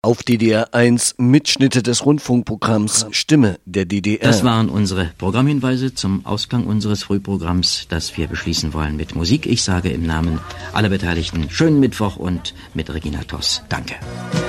Auf DDR 1 Mitschnitte des Rundfunkprogramms Stimme der DDR. Das waren unsere Programmhinweise zum Ausgang unseres Frühprogramms, das wir beschließen wollen mit Musik. Ich sage im Namen aller Beteiligten schönen Mittwoch und mit Regina Toss. Danke.